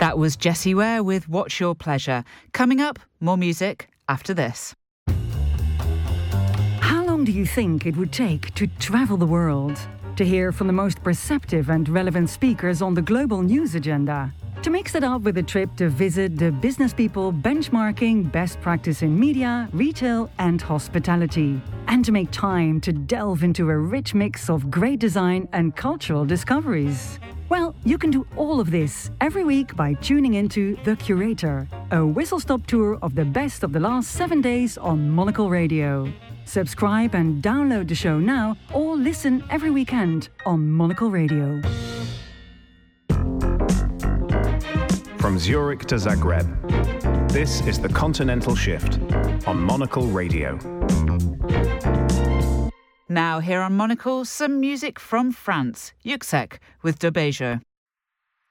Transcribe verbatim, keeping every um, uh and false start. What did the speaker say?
That was Jessie Ware with What's Your Pleasure. Coming up, more music after this. How long do you think it would take to travel the world? To hear from the most perceptive and relevant speakers on the global news agenda? To mix it up with a trip to visit the business people benchmarking best practice in media, retail and hospitality? And to make time to delve into a rich mix of great design and cultural discoveries? Well, you can do all of this every week by tuning into The Curator, a whistle-stop tour of the best of the last seven days on Monocle Radio. Subscribe and download the show now or listen every weekend on Monocle Radio. From Zurich to Zagreb, this is The Continental Shift on Monocle Radio. Now here on Monocle, some music from France. Yuxek with De Bejo.